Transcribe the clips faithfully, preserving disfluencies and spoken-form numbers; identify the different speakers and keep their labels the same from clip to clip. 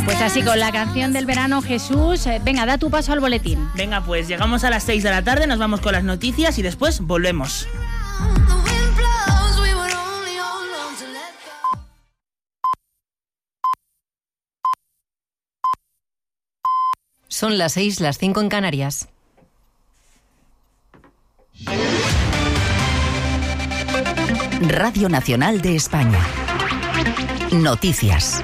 Speaker 1: Pues así, con la canción del verano, Jesús, eh, venga, da tu paso al boletín.
Speaker 2: Venga, pues llegamos a las seis de la tarde, nos vamos con las noticias y después volvemos.
Speaker 3: Son las seis, las cinco en Canarias.
Speaker 4: Radio Nacional de España. Noticias.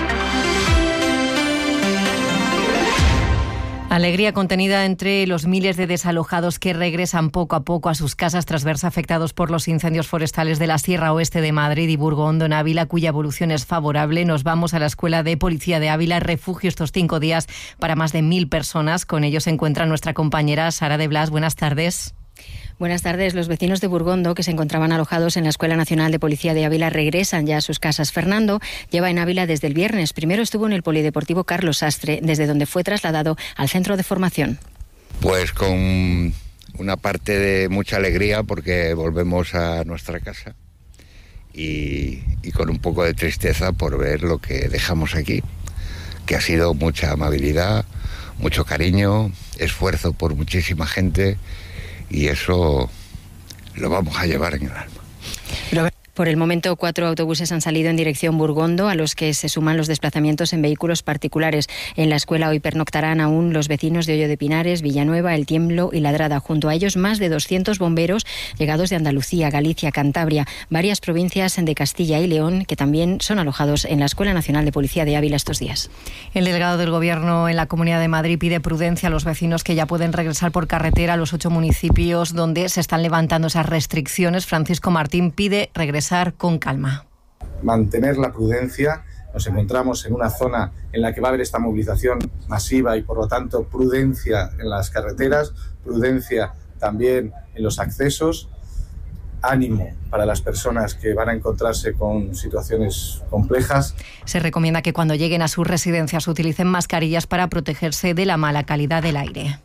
Speaker 3: Alegría contenida entre los miles de desalojados que regresan poco a poco a sus casas tras verse afectados por los incendios forestales de la Sierra Oeste de Madrid y Burgondo en Ávila, cuya evolución es favorable. Nos vamos a la Escuela de Policía de Ávila, refugio estos cinco días para más de mil personas. Con ellos se encuentra nuestra compañera Sara de Blas. Buenas tardes.
Speaker 5: Buenas tardes. Los vecinos de Burgondo, que se encontraban alojados en la Escuela Nacional de Policía de Ávila, regresan ya a sus casas. Fernando lleva en Ávila desde el viernes. Primero estuvo en el Polideportivo Carlos Sastre, desde donde fue trasladado al centro de formación.
Speaker 6: Pues con una parte de mucha alegría porque volvemos a nuestra casa y, y con un poco de tristeza por ver lo que dejamos aquí, que ha sido mucha amabilidad, mucho cariño, esfuerzo por muchísima gente. Y eso lo vamos a llevar en el alma.
Speaker 5: Pero... Por el momento, cuatro autobuses han salido en dirección Burgondo, a los que se suman los desplazamientos en vehículos particulares. En la escuela hoy pernoctarán aún los vecinos de Hoyo de Pinares, Villanueva, El Tiemblo y Ladrada. Junto a ellos, más de doscientos bomberos llegados de Andalucía, Galicia, Cantabria, varias provincias de Castilla y León, que también son alojados en la Escuela Nacional de Policía de Ávila estos días.
Speaker 3: El delegado del Gobierno en la Comunidad de Madrid pide prudencia a los vecinos que ya pueden regresar por carretera a los ocho municipios donde se están levantando esas restricciones. Francisco Martín pide regresar con calma.
Speaker 7: Mantener la prudencia. Nos encontramos en una zona en la que va a haber esta movilización masiva y, por lo tanto, prudencia en las carreteras, prudencia también en los accesos, ánimo para las personas que van a encontrarse con situaciones complejas.
Speaker 3: Se recomienda que cuando lleguen a sus residencias utilicen mascarillas para protegerse de la mala calidad del aire.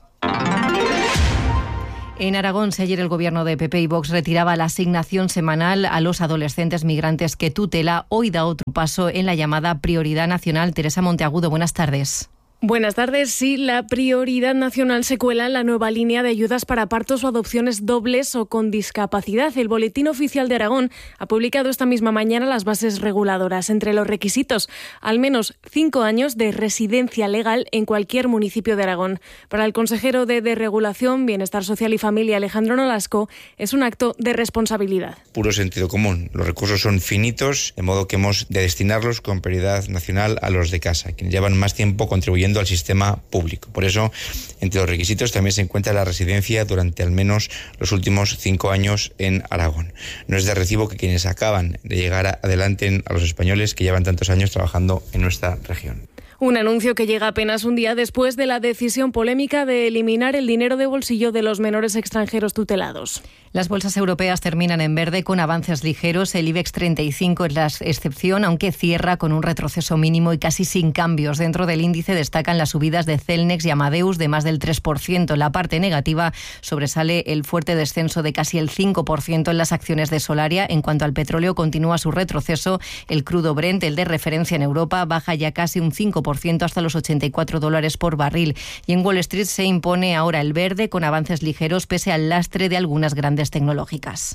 Speaker 3: En Aragón, si ayer el gobierno de P P y Vox retiraba la asignación semanal a los adolescentes migrantes que tutela, hoy da otro paso en la llamada Prioridad Nacional. Teresa Monteagudo, buenas tardes.
Speaker 8: Buenas tardes. Sí, la Prioridad Nacional se cuela en la nueva línea de ayudas para partos o adopciones dobles o con discapacidad. El Boletín Oficial de Aragón ha publicado esta misma mañana las bases reguladoras. Entre los requisitos, al menos cinco años de residencia legal en cualquier municipio de Aragón. Para el consejero de Desregulación, Bienestar Social y Familia, Alejandro Nolasco, es un acto de responsabilidad.
Speaker 9: Puro sentido común. Los recursos son finitos, de modo que hemos de destinarlos con prioridad nacional a los de casa, quienes llevan más tiempo contribuyendo al sistema público. Por eso, entre los requisitos también se encuentra la residencia durante al menos los últimos cinco años en Aragón. No es de recibo que quienes acaban de llegar adelanten a los españoles que llevan tantos años trabajando en nuestra región.
Speaker 8: Un anuncio que llega apenas un día después de la decisión polémica de eliminar el dinero de bolsillo de los menores extranjeros tutelados.
Speaker 3: Las bolsas europeas terminan en verde con avances ligeros. El IBEX treinta y cinco es la excepción, aunque cierra con un retroceso mínimo y casi sin cambios. Dentro del índice destacan las subidas de Celnex y Amadeus de más del tres por ciento. En la parte negativa sobresale el fuerte descenso de casi el cinco por ciento en las acciones de Solaria. En cuanto al petróleo, continúa su retroceso. El crudo Brent, el de referencia en Europa, baja ya casi un cinco por ciento hasta los ochenta y cuatro dólares por barril. Y en Wall Street se impone ahora el verde con avances ligeros pese al lastre de algunas grandes tecnológicas.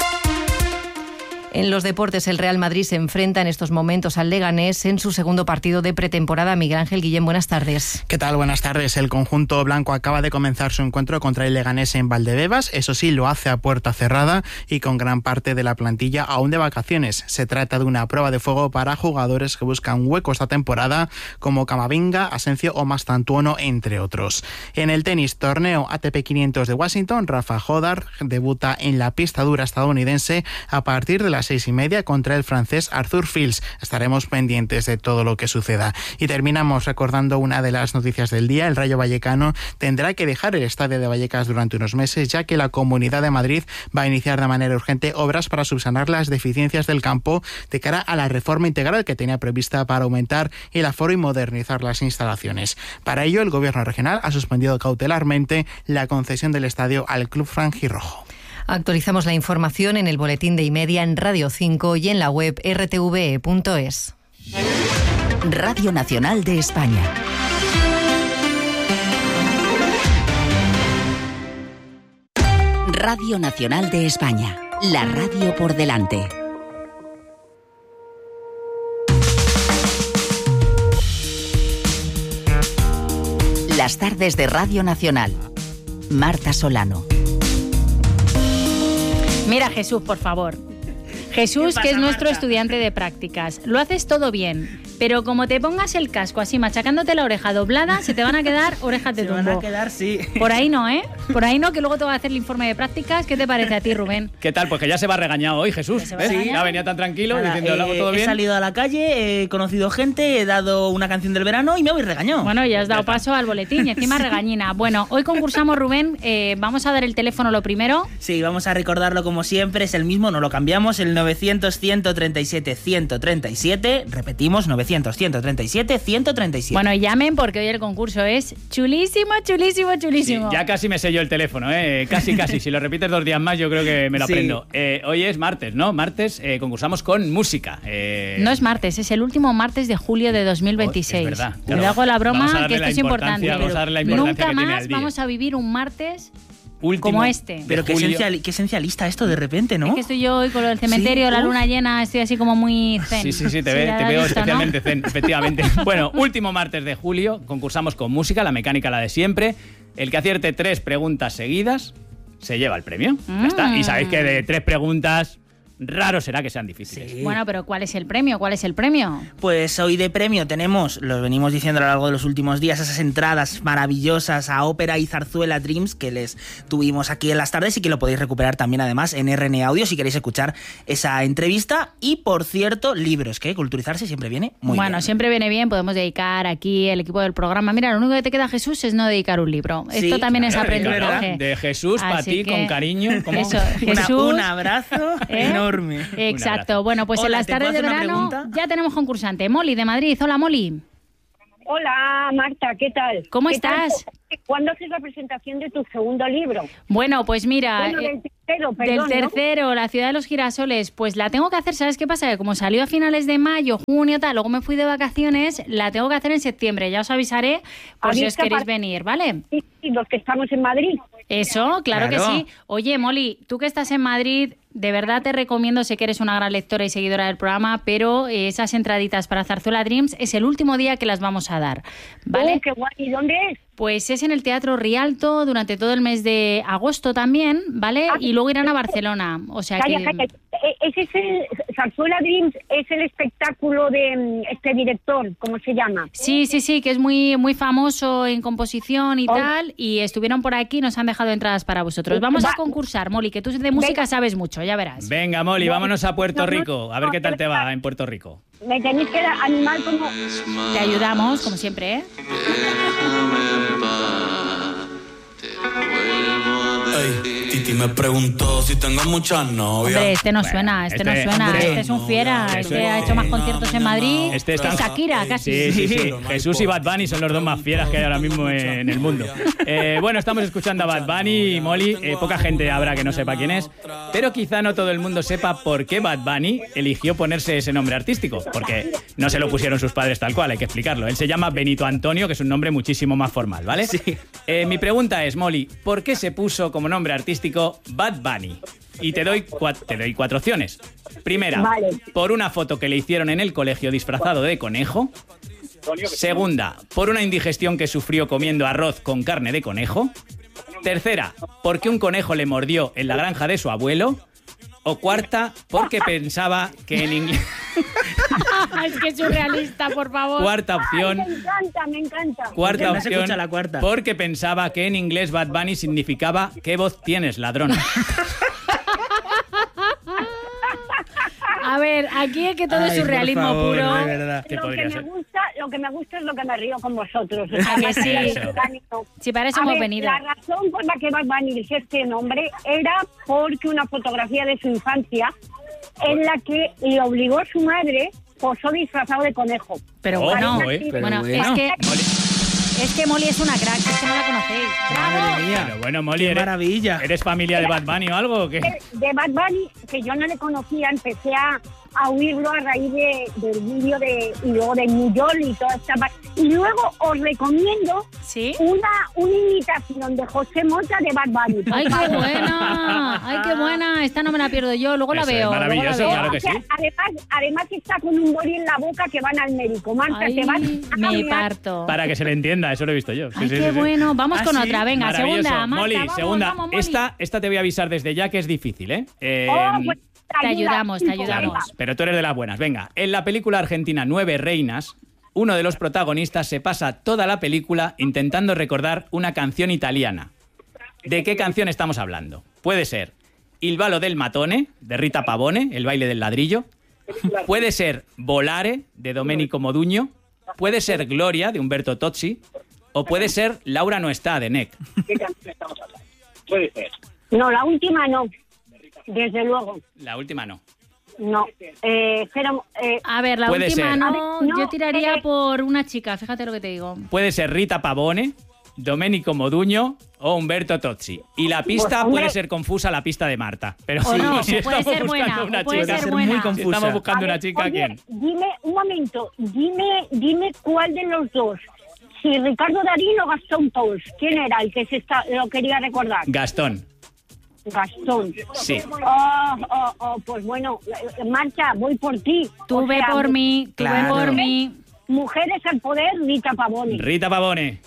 Speaker 3: En los deportes, el Real Madrid se enfrenta en estos momentos al Leganés en su segundo partido de pretemporada. Miguel Ángel Guillén, buenas tardes.
Speaker 10: ¿Qué tal? Buenas tardes. El conjunto blanco acaba de comenzar su encuentro contra el Leganés en Valdebebas. Eso sí, lo hace a puerta cerrada y con gran parte de la plantilla aún de vacaciones. Se trata de una prueba de fuego para jugadores que buscan hueco esta temporada, como Camavinga, Asencio o Mastantuono, entre otros. En el tenis, torneo A T P quinientos de Washington, Rafa Jodar debuta en la pista dura estadounidense a partir de la seis y media contra el francés Arthur Fils. Estaremos pendientes de todo lo que suceda. Y terminamos recordando una de las noticias del día. El Rayo Vallecano tendrá que dejar el estadio de Vallecas durante unos meses, ya que la Comunidad de Madrid va a iniciar de manera urgente obras para subsanar las deficiencias del campo de cara a la reforma integral que tenía prevista para aumentar el aforo y modernizar las instalaciones. Para ello, el Gobierno regional ha suspendido cautelarmente la concesión del estadio al Club Franjirrojo.
Speaker 3: Actualizamos la información en el boletín de Imedia, en Radio cinco y en la web r t v e punto es.
Speaker 4: Radio Nacional de España. Radio Nacional de España. La radio por delante. Las tardes de Radio Nacional. Marta Solano.
Speaker 1: Mira, Jesús, por favor. Jesús, que es nuestro Marta? estudiante de prácticas. Lo haces todo bien, pero como te pongas el casco así machacándote la oreja doblada, se te van a quedar orejas de
Speaker 2: se
Speaker 1: tumbo.
Speaker 2: Se van a quedar, sí.
Speaker 1: Por ahí no, ¿eh? Por ahí no, que luego te va a hacer el informe de prácticas. ¿Qué te parece a ti, Rubén?
Speaker 11: ¿Qué tal? Pues que ya se va regañado hoy, Jesús.
Speaker 2: Se
Speaker 11: ¿Ves? Sí, ya venía tan tranquilo Nada, diciendo, ¿lo hago todo
Speaker 2: eh,
Speaker 11: bien?
Speaker 2: He salido a la calle, he conocido gente, he dado una canción del verano y me voy regañado.
Speaker 1: Bueno, ya has dado paso al boletín y encima sí. regañina. Bueno, hoy concursamos, Rubén. Eh, vamos a dar el teléfono lo primero.
Speaker 2: Sí, vamos a recordarlo como siempre. Es el mismo, no lo cambiamos. El novecientos, ciento treinta y siete, ciento treinta y siete. Repetimos, novecientos, ciento treinta y siete, ciento treinta y siete.
Speaker 1: Bueno, llamen porque hoy el concurso es chulísimo, chulísimo, chulísimo.
Speaker 11: Sí, ya casi me sé yo el teléfono, ¿eh? Casi, casi. Si lo repites dos días más, yo creo que me lo sí. aprendo. Eh, hoy es martes, ¿no? Martes eh, concursamos con música. Eh...
Speaker 1: No es martes, es el último martes de julio de dos mil veintiséis.
Speaker 11: Oh, es verdad.
Speaker 1: Claro. Le hago la broma, que esto es importante.
Speaker 11: Vamos a darle la importancia
Speaker 1: Nunca
Speaker 11: que tiene
Speaker 1: más
Speaker 11: al día.
Speaker 1: vamos a vivir un martes
Speaker 11: Último
Speaker 1: como este.
Speaker 2: Pero qué, esencial, qué esencialista esto de repente, ¿no?
Speaker 1: Es que estoy yo hoy con el cementerio, sí, la luna llena, estoy así como muy zen.
Speaker 11: Sí, sí, sí, te, sí, ve, te veo visto, especialmente ¿no? zen, efectivamente. Bueno, último martes de julio, concursamos con música, la mecánica la de siempre. El que acierte tres preguntas seguidas se lleva el premio. Mm. Ya está. Y sabéis que de tres preguntas... Raro será que sean difíciles.
Speaker 1: Sí. Bueno, pero ¿cuál es el premio? ¿Cuál es el premio?
Speaker 2: Pues hoy de premio tenemos, lo venimos diciendo a lo largo de los últimos días, esas entradas maravillosas a Ópera y Zarzuela Dreams que les tuvimos aquí en las tardes y que lo podéis recuperar también además en R N Audio si queréis escuchar esa entrevista. Y por cierto, libros, que culturizarse siempre viene muy
Speaker 1: bueno, bien.
Speaker 2: Bueno,
Speaker 1: siempre viene bien, podemos dedicar aquí el equipo del programa. Mira, lo único que te queda, Jesús, es no dedicar un libro. Sí, Esto también claro, es aprendizaje.
Speaker 11: De Jesús para ti, que... con cariño. ¿Cómo?
Speaker 1: Eso, Jesús,
Speaker 2: Una, un abrazo ¿eh? enorme.
Speaker 1: Exacto. Bueno, pues
Speaker 2: Hola,
Speaker 1: en las tardes de verano ya tenemos concursante. Molly de Madrid. Hola, Molly.
Speaker 12: Hola, Marta, ¿qué tal?
Speaker 1: ¿Cómo
Speaker 12: ¿Qué
Speaker 1: estás?
Speaker 12: Tal? ¿Cuándo haces la presentación de tu segundo libro?
Speaker 1: Bueno, pues mira...
Speaker 12: Bueno, del tercero, perdón,
Speaker 1: Del tercero, ¿no? La ciudad de los girasoles. Pues la tengo que hacer, ¿sabes qué pasa? Que como salió a finales de mayo, junio, tal, luego me fui de vacaciones, la tengo que hacer en septiembre. Ya os avisaré por si os queréis venir, ¿vale?
Speaker 12: Sí, sí, los que estamos en Madrid.
Speaker 1: Eso, claro, claro que sí. Oye, Molly, tú que estás en Madrid... De verdad te recomiendo, sé que eres una gran lectora y seguidora del programa, pero esas entraditas para Zarzuela Dreams es el último día que las vamos a dar, ¿vale?
Speaker 12: Oh, qué guay. ¿Y dónde es?
Speaker 1: Pues es en el Teatro Rialto durante todo el mes de agosto también, ¿vale? Ah, y luego irán a Barcelona, o sea
Speaker 12: calla,
Speaker 1: que...
Speaker 12: Calla. Ese es el... Zarzuela Dreams es el espectáculo de este director, ¿cómo se llama?
Speaker 1: Sí, sí, sí, que es muy, muy famoso en composición y oh. tal, y estuvieron por aquí y nos han dejado entradas para vosotros. Vamos Va. a concursar, Molly, que tú de música Venga. sabes mucho, ya verás.
Speaker 11: Venga, Molly, vámonos a Puerto Rico, a ver qué tal te va en Puerto Rico.
Speaker 12: Me tenéis que animar como...
Speaker 1: Te ayudamos, como siempre, ¿eh?
Speaker 13: Ey, Titi me preguntó si tengo muchas novias.
Speaker 1: Hombre, este no suena, este, este no suena, hombre, este es un fiera, no, este ha hecho más conciertos en Madrid. Este está Shakira, casi.
Speaker 11: Sí, sí, sí. Jesús y Bad Bunny son los dos más fieras que hay ahora mismo en el mundo. Eh, bueno, estamos escuchando a Bad Bunny y Molly. Eh, poca gente habrá que no sepa quién es, pero quizá no todo el mundo sepa por qué Bad Bunny eligió ponerse ese nombre artístico, porque no se lo pusieron sus padres tal cual, hay que explicarlo. Él se llama Benito Antonio, que es un nombre muchísimo más formal, ¿vale? Sí. Eh, mi pregunta es, Molly, ¿por qué se puso como nombre artístico Bad Bunny? Y te doy, cuatro, te doy cuatro opciones. Primera, vale. por una foto que le hicieron en el colegio disfrazado de conejo. Segunda, por una indigestión que sufrió comiendo arroz con carne de conejo. Tercera, porque un conejo le mordió en la granja de su abuelo. O cuarta, porque pensaba que en inglés...
Speaker 1: Es que es surrealista, por favor.
Speaker 11: Cuarta opción.
Speaker 12: Ay, me encanta, me encanta.
Speaker 11: Cuarta
Speaker 2: no
Speaker 11: opción,
Speaker 2: se escucha la cuarta.
Speaker 11: Porque pensaba que en inglés Bad Bunny significaba ¿qué voz tienes, ladrón?
Speaker 1: A ver, aquí es que todo Ay, es surrealismo
Speaker 2: favor,
Speaker 1: puro.
Speaker 2: De verdad.
Speaker 12: Lo que, me gusta, lo que me gusta es lo que me río con vosotros. O
Speaker 1: sea, que sí. Sí, para eso hemos
Speaker 12: ver,
Speaker 1: venido.
Speaker 12: La razón por la que Bad Bunny eligió este nombre era porque una fotografía de su infancia en la que le obligó a su madre posó disfrazado de conejo.
Speaker 1: Pero
Speaker 11: oh,
Speaker 1: bueno,
Speaker 11: no, eh, pero
Speaker 1: bueno,
Speaker 11: bueno,
Speaker 1: es que... Es que Molly es una crack, es que no la conocéis. ¡Bravo!
Speaker 11: Madre mía. Pero bueno, Molly,
Speaker 2: Qué
Speaker 11: ¿eres,
Speaker 2: maravilla.
Speaker 11: ¿eres familia de Bad Bunny o algo? ¿O qué?
Speaker 12: De, de Bad Bunny, que yo no le conocía, empecé a, a oírlo a raíz de, del vídeo de, y luego de New York y toda esta parte. Y luego os recomiendo
Speaker 1: ¿Sí?
Speaker 12: una, una imitación de José Mota de Bad Bunny.
Speaker 1: ¡Ay, qué buena! ¡Ay, qué buena! Esta no me la pierdo yo, luego la
Speaker 11: Eso es
Speaker 1: veo.
Speaker 11: maravilloso,
Speaker 1: luego la veo.
Speaker 11: claro que
Speaker 12: O sea,
Speaker 11: sí.
Speaker 12: además, además está con un boli en la boca que van al médico. Marta,
Speaker 1: Ay,
Speaker 12: te van a
Speaker 1: me
Speaker 12: cambiar.
Speaker 1: parto.
Speaker 11: Para que se le entienda, eso lo he visto yo. Sí,
Speaker 1: Ay,
Speaker 11: sí,
Speaker 1: qué
Speaker 11: sí, sí.
Speaker 1: bueno. Vamos
Speaker 2: ¿Ah,
Speaker 1: con
Speaker 2: sí?
Speaker 1: otra. Venga,
Speaker 11: Maravilloso.
Speaker 1: segunda. Marta,
Speaker 11: Molly,
Speaker 1: vamos,
Speaker 11: segunda.
Speaker 1: vamos, Molly.
Speaker 11: Esta, esta te voy a avisar desde ya que es difícil, ¿eh? Eh,
Speaker 12: Oh, pues,
Speaker 1: Te ayudamos, te
Speaker 12: Claro,
Speaker 1: ayudamos.
Speaker 11: Pero tú eres de las buenas. Venga, en la película argentina Nueve Reinas, uno de los protagonistas se pasa toda la película intentando recordar una canción italiana. ¿De qué canción estamos hablando? Puede ser Il ballo del matone, de Rita Pavone, el baile del ladrillo. Puede ser Volare, de Domenico Modugno. Puede ser Gloria, de Umberto Tozzi. O puede ser Laura no está, de Neck.
Speaker 12: ¿Qué canción estamos hablando? Puede ser. No, la última no. Desde luego.
Speaker 11: La última no.
Speaker 12: No. Eh, pero, eh,
Speaker 1: A ver, la
Speaker 11: Puede
Speaker 1: última
Speaker 11: ser.
Speaker 1: no,
Speaker 12: A ver, no,
Speaker 1: yo tiraría
Speaker 12: eh,
Speaker 1: por una chica, fíjate lo que te digo.
Speaker 11: Puede ser Rita Pavone, Domenico Modugno o Humberto Tozzi. Y la pista
Speaker 12: Pues, hombre.
Speaker 11: puede ser confusa, la pista de Marta. Pero
Speaker 1: O
Speaker 11: si,
Speaker 1: no,
Speaker 11: si
Speaker 1: puede
Speaker 11: estamos
Speaker 1: ser
Speaker 11: buscando
Speaker 1: buena,
Speaker 11: una
Speaker 1: o puede
Speaker 11: chica,
Speaker 1: ser
Speaker 2: muy
Speaker 1: buena.
Speaker 11: si
Speaker 2: confusa.
Speaker 11: estamos buscando
Speaker 12: a
Speaker 11: una
Speaker 12: ver,
Speaker 11: chica,
Speaker 12: oye,
Speaker 11: ¿quién?
Speaker 12: Dime, un momento, dime, dime cuál de los dos. Si Ricardo Darín o Gastón Pauls. ¿Quién era el que se está, lo quería recordar?
Speaker 11: Gastón.
Speaker 12: Gastón.
Speaker 11: Sí.
Speaker 12: Oh, oh, oh, pues bueno, eh, Marcha, voy por ti.
Speaker 1: Tú
Speaker 12: O
Speaker 1: ve
Speaker 12: sea,
Speaker 1: por mí, tú ve
Speaker 2: claro.
Speaker 1: por mí.
Speaker 12: Mujeres al poder, Rita Pavone.
Speaker 11: Rita Pavone.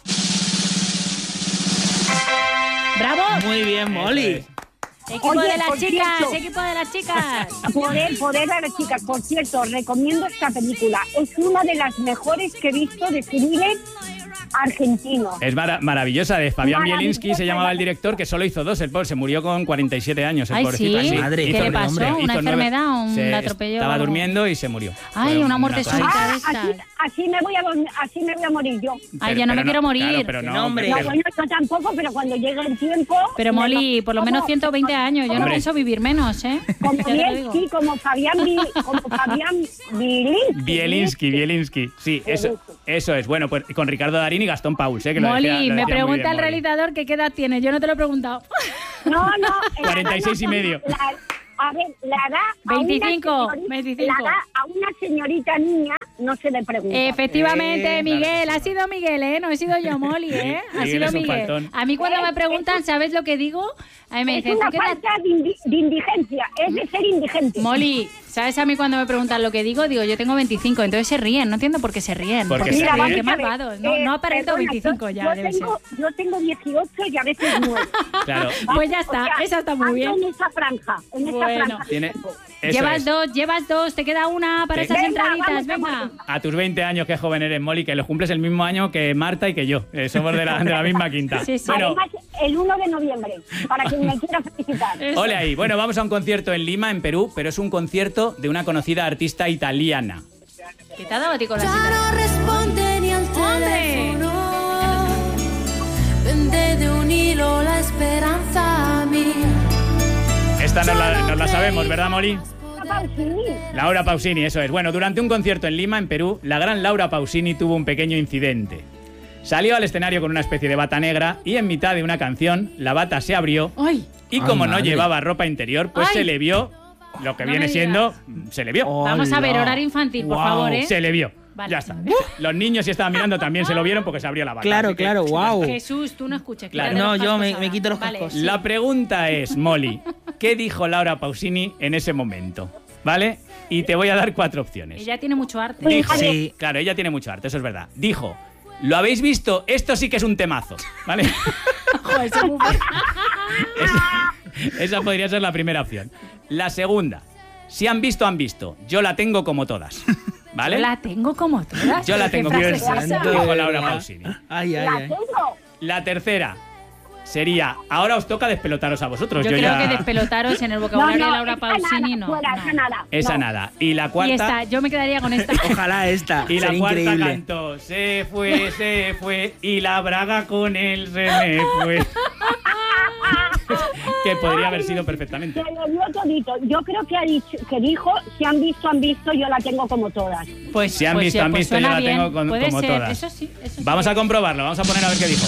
Speaker 1: ¡Bravo!
Speaker 2: Muy bien, Molly.
Speaker 11: Eso
Speaker 1: Equipo
Speaker 12: Oye,
Speaker 1: de las
Speaker 12: por
Speaker 1: chicas,
Speaker 12: cierto.
Speaker 1: equipo de las chicas.
Speaker 12: Poder, poder a las chicas. Por cierto, recomiendo esta película. Es una de las mejores que he visto de thriller argentino.
Speaker 11: Es mara- maravillosa, de Fabián
Speaker 12: Maravillosa.
Speaker 11: Bielinski, se llamaba el director, que solo hizo dos. El pobre se murió con cuarenta y siete años, el
Speaker 1: Ay,
Speaker 11: pobrecito.
Speaker 1: ¿sí?
Speaker 2: Madre,
Speaker 11: Hizo-
Speaker 1: ¿Qué le pasó?
Speaker 11: hombre,
Speaker 1: ¿Una
Speaker 11: hizo nueve-
Speaker 1: enfermedad o un
Speaker 11: se-
Speaker 1: atropello o
Speaker 11: Estaba
Speaker 1: algo?
Speaker 11: durmiendo y se murió.
Speaker 1: Ay,
Speaker 11: Fue
Speaker 1: una muerte
Speaker 11: cosa-
Speaker 1: súbita.
Speaker 12: Ah,
Speaker 1: de estas.
Speaker 12: así, así me voy a dormir- así me voy a morir yo.
Speaker 1: Ay,
Speaker 11: Pero-
Speaker 1: yo no
Speaker 11: pero
Speaker 1: me quiero morir.
Speaker 11: Claro, pero no,
Speaker 2: No, hombre.
Speaker 12: No,
Speaker 11: pero-
Speaker 12: bueno, yo tampoco, pero cuando llegue el tiempo...
Speaker 1: Pero
Speaker 12: me
Speaker 1: Molly,
Speaker 12: lo-
Speaker 1: por lo menos
Speaker 12: como-
Speaker 1: ciento veinte años. Yo no
Speaker 11: Hombre.
Speaker 1: pienso vivir menos, ¿eh?
Speaker 12: Como
Speaker 1: Ya te lo digo.
Speaker 12: Bielinski, como Fabián, Bi- como Fabián Bielinski.
Speaker 11: Bielinski, Bielinski. Sí, eso, eso es. Bueno, pues con Ricardo Darín y Gastón Pauls, ¿eh? Que lo
Speaker 1: Molly,
Speaker 11: decía- lo
Speaker 1: me
Speaker 11: decía muy
Speaker 1: pregunta
Speaker 11: bien,
Speaker 1: el
Speaker 11: Molly.
Speaker 1: realizador que qué edad tiene. Yo no te lo he preguntado.
Speaker 12: No, no.
Speaker 11: cuarenta y seis y medio.
Speaker 12: La, a ver, la edad... a una
Speaker 1: veinticinco,
Speaker 12: señorita-
Speaker 1: veinticinco.
Speaker 12: La edad a una señorita niña no se le pregunta.
Speaker 1: Efectivamente,
Speaker 11: Eh,
Speaker 1: Miguel,
Speaker 11: claro que sí.
Speaker 1: ha sido Miguel, ¿eh? No he sido yo, Molly, ¿eh? Ha
Speaker 11: Miguel
Speaker 1: sido
Speaker 11: es un
Speaker 1: Miguel.
Speaker 11: faltón.
Speaker 1: A mí cuando
Speaker 12: Eh,
Speaker 1: me preguntan, ¿sabes lo que digo? A mí me
Speaker 12: Es
Speaker 1: dicen,
Speaker 12: una
Speaker 1: ¿tú qué edad-
Speaker 12: falta de, indi- de indigencia, es de ser indigente.
Speaker 1: Molly, ¿sabes a mí cuando me preguntan lo que digo? Digo, yo tengo veinticinco, entonces se ríen. No entiendo por qué se ríen.
Speaker 11: Porque se
Speaker 12: Mira,
Speaker 11: ríen.
Speaker 12: vamos
Speaker 1: Qué
Speaker 12: a ver,
Speaker 1: malvados. No,
Speaker 12: eh,
Speaker 1: no aparento
Speaker 12: perdona,
Speaker 1: veinticinco
Speaker 12: yo-
Speaker 1: ya,
Speaker 12: yo
Speaker 1: debe
Speaker 12: tengo,
Speaker 1: ser.
Speaker 12: Yo tengo dieciocho y a veces nueve.
Speaker 11: Claro.
Speaker 1: Pues ya está, esa está muy
Speaker 12: ando
Speaker 1: bien.
Speaker 12: en esa franja, en esa
Speaker 1: Bueno.
Speaker 12: franja. de
Speaker 11: Tiene-
Speaker 12: tiempo.
Speaker 11: eso
Speaker 1: Llevas
Speaker 11: es.
Speaker 1: dos, llevas dos, te queda una para
Speaker 11: Sí.
Speaker 1: esas
Speaker 12: Venga,
Speaker 1: entraditas,
Speaker 12: vamos a
Speaker 1: venga.
Speaker 11: A tus veinte años, qué joven eres, Molly, que los cumples el mismo año que Marta y que yo. Eh, somos de la, de la misma quinta.
Speaker 1: Sí, sí.
Speaker 11: Bueno,
Speaker 12: Además, el uno de noviembre, para quien me quiera felicitar.
Speaker 1: Eso.
Speaker 11: ole ahí. Bueno, vamos a un concierto en Lima, en Perú, pero es un concierto de una conocida artista italiana.
Speaker 1: ¿Qué te ha dado a ti con la
Speaker 14: Ya
Speaker 1: cita?
Speaker 14: no responde ni al teléfono. Vende de un hilo la esperanza mía.
Speaker 11: Esta nos la, nos la sabemos, ¿verdad, Molly?
Speaker 12: Pausini.
Speaker 11: Laura Pausini, eso es. Bueno, durante un concierto en Lima, en Perú, la gran Laura Pausini tuvo un pequeño incidente. Salió al escenario con una especie de bata negra y en mitad de una canción la bata se abrió
Speaker 1: ¡Ay!
Speaker 11: y como
Speaker 2: Ay,
Speaker 11: no
Speaker 2: madre.
Speaker 11: llevaba ropa interior, pues
Speaker 1: Ay.
Speaker 11: se le vio lo que
Speaker 1: No
Speaker 11: viene
Speaker 1: me
Speaker 11: siendo, se le vio.
Speaker 1: Vamos a ver,
Speaker 2: Hola.
Speaker 1: horario infantil, por
Speaker 2: Guau.
Speaker 1: favor, ¿eh?
Speaker 11: Se le vio.
Speaker 1: Vale.
Speaker 11: Ya está. Los niños si estaban mirando también se lo vieron porque se abrió la bata.
Speaker 2: Claro,
Speaker 11: así que-
Speaker 2: claro, wow.
Speaker 1: Jesús, tú no escuches.
Speaker 11: Claro.
Speaker 1: quítate
Speaker 2: No,
Speaker 1: los
Speaker 2: yo
Speaker 1: cascos
Speaker 2: me-
Speaker 1: ahora.
Speaker 2: me quito los
Speaker 1: Vale,
Speaker 2: cascos.
Speaker 1: sí.
Speaker 11: La pregunta es, Molly, ¿qué dijo Laura Pausini en ese momento? ¿Vale? Y te voy a dar cuatro opciones.
Speaker 1: Ella tiene mucho arte.
Speaker 11: Dijo,
Speaker 2: Sí.
Speaker 11: claro, ella tiene mucho arte, eso es verdad. Dijo, ¿lo habéis visto? Esto sí que es un temazo, ¿vale?
Speaker 1: Joder, soy muy buena.
Speaker 11: esa, esa podría ser la primera opción. La segunda, si han visto, han visto. Yo la tengo como todas, ¿vale?
Speaker 1: Yo la tengo como todas.
Speaker 11: Yo la
Speaker 1: ¿Qué
Speaker 11: tengo
Speaker 1: frase
Speaker 11: como
Speaker 1: es
Speaker 11: todas,
Speaker 1: esa?
Speaker 11: dijo Laura Pausini.
Speaker 2: Ay, ay,
Speaker 12: La
Speaker 2: ay.
Speaker 12: tengo.
Speaker 11: La tercera sería, ahora os toca despelotaros a vosotros.
Speaker 1: Yo,
Speaker 11: Yo,
Speaker 1: creo
Speaker 11: ya...
Speaker 1: que despelotaros en el
Speaker 12: No,
Speaker 1: vocabulario
Speaker 12: no,
Speaker 1: de Laura
Speaker 12: esa
Speaker 1: Pausini
Speaker 12: nada,
Speaker 1: no.
Speaker 12: fuera,
Speaker 1: no.
Speaker 12: esa nada.
Speaker 11: Esa
Speaker 12: no.
Speaker 11: nada. Y la
Speaker 1: Y
Speaker 11: cuarta...
Speaker 1: esta, yo me quedaría con esta.
Speaker 2: Ojalá esta.
Speaker 11: Y la
Speaker 2: Sería
Speaker 11: cuarta
Speaker 2: increíble.
Speaker 11: cantó, se fue, se fue, y la braga con él se me fue. Que podría haber sido perfectamente.
Speaker 12: Se lo dio todito. Yo creo que, ha dicho, que dijo, si han visto, han visto, yo la tengo como todas.
Speaker 1: Pues,
Speaker 11: Si han
Speaker 1: pues,
Speaker 11: visto,
Speaker 1: sí,
Speaker 11: han
Speaker 1: pues
Speaker 11: visto, yo
Speaker 1: suena
Speaker 11: la
Speaker 1: bien.
Speaker 11: tengo con-
Speaker 1: Puede
Speaker 11: como
Speaker 1: ser.
Speaker 11: todas.
Speaker 1: Eso sí, eso sí.
Speaker 11: Vamos a comprobarlo, vamos a poner a ver qué dijo.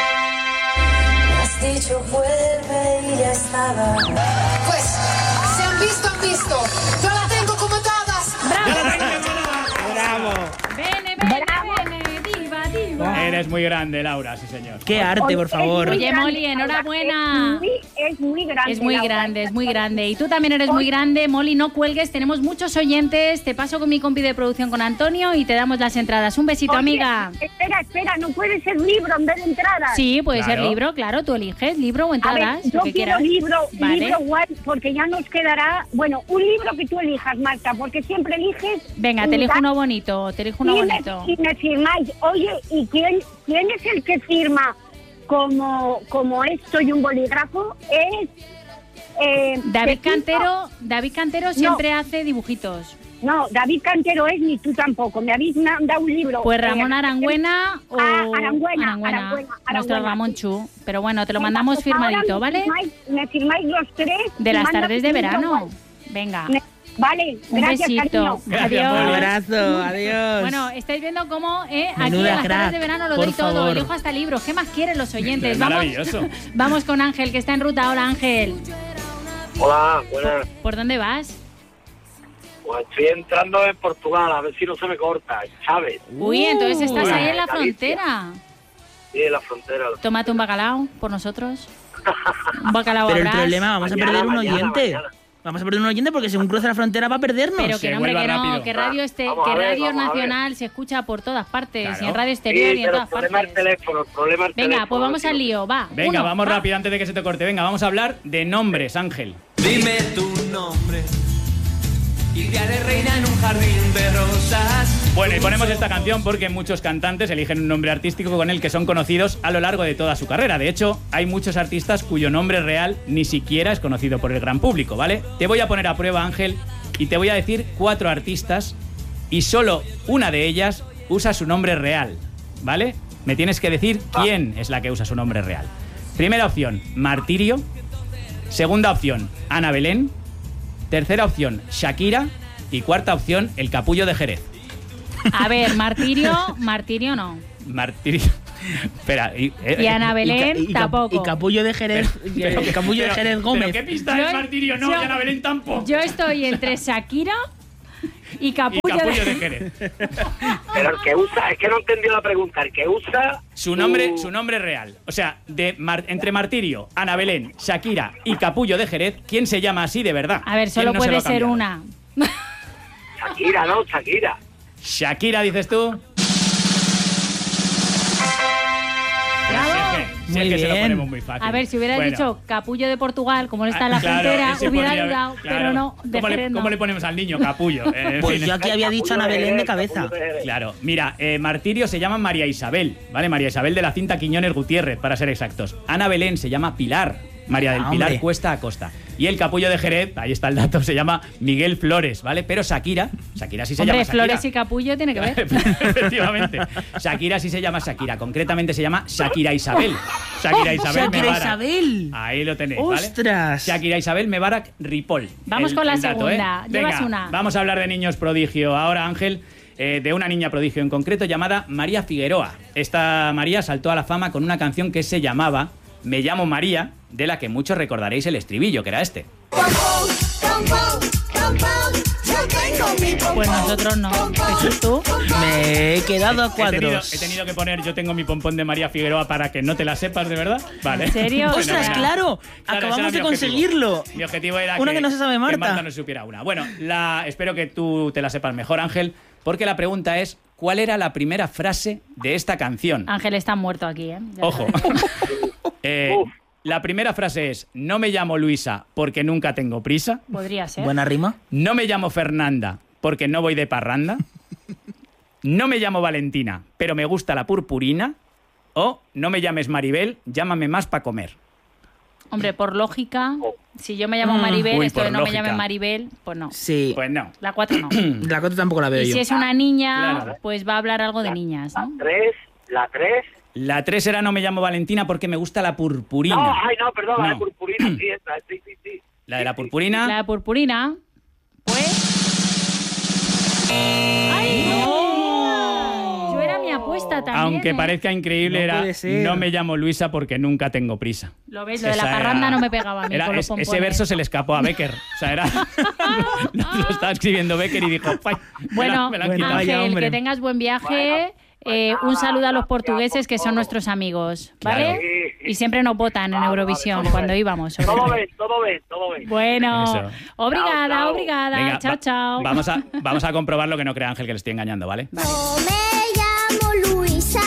Speaker 14: Me has dicho vuelve y ya estaba. Pues se han visto, han visto. Yo la tengo como todas.
Speaker 1: ¡Bravo!
Speaker 2: ¡Bravo!
Speaker 1: ¡Bene, bene, bene! ¡Diva, diva!
Speaker 11: Eres muy grande, Laura, sí señor.
Speaker 2: ¡Qué arte, por favor!
Speaker 1: Oye, Molly, enhorabuena.
Speaker 12: Es muy, es muy grande.
Speaker 1: Es muy
Speaker 12: Laura.
Speaker 1: grande, es muy grande. Y tú también eres muy grande, Molly, no cuelgues. Tenemos muchos oyentes. Te paso con mi compi de producción, con Antonio, y te damos las entradas. Un besito,
Speaker 12: Oye,
Speaker 1: amiga.
Speaker 12: Espera, espera, ¿no puede ser libro en vez de entradas?
Speaker 1: Sí, puede
Speaker 11: Claro.
Speaker 1: ser libro, claro. Tú eliges libro o
Speaker 12: A
Speaker 1: entradas,
Speaker 12: ver, yo
Speaker 1: lo que
Speaker 12: quiero
Speaker 1: quieras.
Speaker 12: libro,
Speaker 1: Vale.
Speaker 12: libro guay, porque ya nos quedará... Bueno, un libro que tú elijas, Marta, porque siempre eliges...
Speaker 1: Venga, te elijo uno bonito, te elijo uno
Speaker 12: y me,
Speaker 1: bonito.
Speaker 12: y me firmáis. Oye, ¿y quién, quién es el que firma como, como esto y un bolígrafo? Es... Eh,
Speaker 1: David
Speaker 12: Pepito.
Speaker 1: Cantero, David Cantero siempre hace dibujitos.
Speaker 12: No, David Cantero es, ni tú tampoco. Me habéis dado un libro.
Speaker 1: Pues Ramón
Speaker 12: Eh,
Speaker 1: Arangüena o
Speaker 12: Ah, Arangüena,
Speaker 1: Arangüena,
Speaker 12: Arangüena,
Speaker 1: nuestro
Speaker 12: Arangüena.
Speaker 1: Ramón Chu. Pero bueno, te lo
Speaker 12: Venga,
Speaker 1: mandamos
Speaker 12: pues ahora
Speaker 1: firmadito,
Speaker 12: me
Speaker 1: ¿vale?
Speaker 12: firmáis- Me firmáis los tres.
Speaker 1: De
Speaker 12: y
Speaker 1: las
Speaker 12: mandas
Speaker 1: tardes de
Speaker 12: un libro
Speaker 1: verano.
Speaker 12: guay.
Speaker 1: Venga.
Speaker 12: Me- Vale,
Speaker 1: Un
Speaker 12: gracias,
Speaker 1: besito.
Speaker 12: cariño.
Speaker 11: Gracias,
Speaker 1: Adiós.
Speaker 11: Molly.
Speaker 2: Un abrazo, adiós.
Speaker 1: Bueno, estáis viendo cómo eh, aquí
Speaker 2: Menuda
Speaker 1: en las
Speaker 2: crack,
Speaker 1: tardes de verano lo
Speaker 2: por
Speaker 1: doy todo.
Speaker 2: favor.
Speaker 1: Elijo hasta libros. ¿Qué más quieren los oyentes?
Speaker 11: Es
Speaker 1: Vamos,
Speaker 11: maravilloso.
Speaker 1: vamos con Ángel, que está en ruta. Hola, Ángel.
Speaker 15: Hola, buenas.
Speaker 1: ¿Por dónde vas?
Speaker 15: Pues estoy entrando en Portugal, a ver si no se me corta, ¿sabes?
Speaker 1: Uy, entonces estás
Speaker 15: Uy,
Speaker 1: ahí en la
Speaker 15: Galicia.
Speaker 1: frontera.
Speaker 15: Sí, en la frontera.
Speaker 1: Tómate un bacalao por nosotros. Un bacalao
Speaker 2: Pero el
Speaker 1: habrás.
Speaker 2: problema, vamos a
Speaker 15: Mañana,
Speaker 2: perder un
Speaker 15: mañana,
Speaker 2: oyente.
Speaker 15: mañana.
Speaker 2: Vamos a perder un oyente porque según cruce la frontera va a perdernos.
Speaker 1: Pero que
Speaker 11: Se
Speaker 1: no, hombre,
Speaker 11: vuelva
Speaker 1: que no,
Speaker 11: rápido.
Speaker 1: que radio, este,
Speaker 15: Vamos
Speaker 1: que
Speaker 15: a ver,
Speaker 1: radio
Speaker 15: vamos a ver.
Speaker 1: nacional se escucha por todas partes,
Speaker 11: Claro.
Speaker 1: y en radio
Speaker 15: Sí,
Speaker 1: exterior y en
Speaker 15: pero
Speaker 1: todas
Speaker 15: el problema es el
Speaker 1: partes.
Speaker 15: teléfono, el problema es el
Speaker 1: Venga,
Speaker 15: teléfono.
Speaker 1: pues vamos
Speaker 15: tío.
Speaker 1: al lío, va.
Speaker 11: Venga,
Speaker 1: Uno,
Speaker 11: vamos
Speaker 1: va.
Speaker 11: rápido antes de que se te corte. Venga, vamos a hablar de nombres, Ángel.
Speaker 16: Dime tu nombre y te haré reina en un jardín de rosas.
Speaker 11: Bueno, y ponemos esta canción porque muchos cantantes eligen un nombre artístico con el que son conocidos a lo largo de toda su carrera. De hecho, hay muchos artistas cuyo nombre real ni siquiera es conocido por el gran público, ¿vale? Te voy a poner a prueba, Ángel, y te voy a decir cuatro artistas y solo una de ellas usa su nombre real, ¿vale? Me tienes que decir quién es la que usa su nombre real. Primera opción, Martirio. Segunda opción, Ana Belén. Tercera opción, Shakira. Y cuarta opción, el Capullo de Jerez.
Speaker 1: A ver, Martirio, Martirio no.
Speaker 11: Martirio. Espera. Y, eh,
Speaker 1: Y Ana Belén
Speaker 2: y, ca-
Speaker 1: tampoco.
Speaker 2: y Capullo de Jerez,
Speaker 11: pero-
Speaker 2: el Capullo de
Speaker 11: pero-
Speaker 2: Jerez Gómez.
Speaker 11: ¿Pero qué pista
Speaker 1: Yo-
Speaker 11: es Martirio? No,
Speaker 1: yo-
Speaker 11: y Ana Belén tampoco.
Speaker 1: Yo estoy entre Shakira y Capullo,
Speaker 11: Y Capullo
Speaker 1: de...
Speaker 11: de Jerez.
Speaker 15: Pero el que usa, es que no entendí la pregunta, el que usa...
Speaker 11: Su nombre, su nombre real. O sea, de Mar- entre Martirio, Ana Belén, Shakira y Capullo de Jerez, ¿quién se llama así de verdad?
Speaker 1: A ver, solo
Speaker 11: ¿Quién no se lo
Speaker 1: puede
Speaker 11: ha
Speaker 1: ser
Speaker 11: cambiado?
Speaker 1: una.
Speaker 15: Shakira, ¿no? Shakira.
Speaker 11: Shakira, dices tú.
Speaker 1: Bravo.
Speaker 11: Si es que, si es
Speaker 2: Muy
Speaker 11: que se lo
Speaker 2: bien.
Speaker 11: ponemos muy fácil.
Speaker 1: A ver, si hubieras
Speaker 11: Bueno.
Speaker 1: dicho Capullo de Portugal, como no está en la
Speaker 11: Ah, claro,
Speaker 1: frontera,
Speaker 11: ese
Speaker 1: hubiera
Speaker 11: podría haber-
Speaker 1: dudado,
Speaker 11: claro.
Speaker 1: pero no, de
Speaker 11: ¿Cómo le,
Speaker 1: Jerez no.
Speaker 11: cómo le ponemos al niño? Capullo. Eh, en
Speaker 2: Pues
Speaker 11: fin.
Speaker 2: yo aquí había dicho Ana Belén de cabeza.
Speaker 11: Claro, mira, eh, Martirio se llama María Isabel, ¿vale? María Isabel de la cinta Quiñones Gutiérrez, para ser exactos. Ana Belén se llama Pilar, María del
Speaker 2: Ah,
Speaker 11: Pilar
Speaker 2: hombre.
Speaker 11: Cuesta Acosta. Y el Capullo de Jerez, ahí está el dato, se llama Miguel Flores, ¿vale? Pero Shakira, Shakira sí se
Speaker 1: Hombre,
Speaker 11: llama Shakira.
Speaker 1: Flores y Capullo tiene que ver.
Speaker 11: Efectivamente. Shakira sí se llama Shakira, concretamente se llama Shakira Isabel. Shakira Isabel
Speaker 2: Shakira
Speaker 11: Mebarak.
Speaker 2: Isabel.
Speaker 11: Ahí lo tenéis, ¿vale?
Speaker 2: ¡Ostras!
Speaker 11: Shakira Isabel Mebarak Ripoll.
Speaker 1: Vamos
Speaker 11: El-
Speaker 1: con la
Speaker 11: el dato,
Speaker 1: segunda.
Speaker 11: ¿eh?
Speaker 1: Llevas
Speaker 11: Venga,
Speaker 1: una.
Speaker 11: Vamos a hablar de niños prodigio. Ahora, Ángel, eh, de una niña prodigio en concreto llamada María Figueroa. Esta María saltó a la fama con una canción que se llamaba Me llamo María, de la que muchos recordaréis el estribillo, que era este.
Speaker 1: Pues nosotros no. Jesús, tú.
Speaker 2: Me he quedado a
Speaker 11: He tenido,
Speaker 2: cuadros.
Speaker 11: he tenido que poner Yo tengo mi pompón de María Figueroa para que no te la sepas, ¿de verdad? Vale.
Speaker 1: ¿En serio?
Speaker 2: ¡Ostras,
Speaker 11: Fenomenal.
Speaker 2: claro!
Speaker 11: Claro, ese
Speaker 2: Acabamos
Speaker 11: era
Speaker 2: de
Speaker 11: mi objetivo.
Speaker 2: conseguirlo.
Speaker 11: Mi objetivo era
Speaker 2: Una
Speaker 11: que,
Speaker 2: que no se sabe Marta.
Speaker 11: que Marta no supiera una. Bueno, la, espero que tú te la sepas mejor, Ángel, porque la pregunta es, ¿cuál era la primera frase de esta canción?
Speaker 1: Ángel está muerto aquí, ¿eh? Ya
Speaker 11: Ojo.
Speaker 1: sabes.
Speaker 11: Eh, la primera frase es, no me llamo Luisa porque nunca tengo prisa.
Speaker 1: Podría ser.
Speaker 2: Buena rima.
Speaker 11: No me llamo Fernanda porque no voy de parranda. No me llamo Valentina, pero me gusta la purpurina. O no me llames Maribel, llámame más para comer.
Speaker 1: Hombre, por lógica, si yo me llamo
Speaker 2: Mm.
Speaker 1: Maribel,
Speaker 11: Uy,
Speaker 1: esto
Speaker 11: por
Speaker 1: de no
Speaker 11: lógica.
Speaker 1: me llamen Maribel, pues no.
Speaker 2: Sí.
Speaker 11: Pues no.
Speaker 1: La cuatro no.
Speaker 2: La cuatro tampoco la veo
Speaker 1: Y
Speaker 2: yo.
Speaker 1: si es una niña,
Speaker 11: Claro.
Speaker 1: pues va a hablar algo de niñas, ¿no?
Speaker 15: Tres, la tres...
Speaker 11: La tres era no me llamo Valentina porque me gusta la purpurina.
Speaker 15: No, ay, no, perdón, la
Speaker 11: No.
Speaker 15: de purpurina, sí, esa, sí, sí, sí.
Speaker 11: La de la purpurina.
Speaker 1: La purpurina, pues... ¡Ay, no! Yo era mi apuesta también.
Speaker 11: Aunque
Speaker 1: ¿eh?
Speaker 11: parezca increíble,
Speaker 2: No
Speaker 11: era
Speaker 2: puede ser.
Speaker 11: no me llamo Luisa porque nunca tengo prisa.
Speaker 1: Lo ves, lo de la
Speaker 11: Esa
Speaker 1: parranda
Speaker 11: era-
Speaker 1: no me pegaba a mí
Speaker 11: era-
Speaker 1: con los
Speaker 11: es-
Speaker 1: pompones.
Speaker 11: ese verso se le escapó a Becker. O sea, era. Lo estaba escribiendo Becker y dijo. "Pay, me la-
Speaker 1: Bueno,
Speaker 11: me la han
Speaker 2: Bueno,
Speaker 11: quitado".
Speaker 2: vaya,
Speaker 1: Ángel,
Speaker 2: hombre.
Speaker 1: que tengas buen viaje. Eh, un saludo a los portugueses que son nuestros amigos, ¿vale?
Speaker 11: Claro.
Speaker 1: Y siempre nos votan en Eurovisión cuando íbamos. sobre
Speaker 15: Todo
Speaker 1: todo.
Speaker 15: bien, todo bien, todo bien.
Speaker 1: Bueno,
Speaker 11: Eso.
Speaker 1: obrigada,
Speaker 15: Chao, chao.
Speaker 1: obrigada.
Speaker 11: Venga,
Speaker 1: chao,
Speaker 11: va-
Speaker 1: chao.
Speaker 11: Vamos a, vamos a comprobar lo que no crea Ángel que le estoy engañando, ¿vale?
Speaker 14: No me llamo Luisa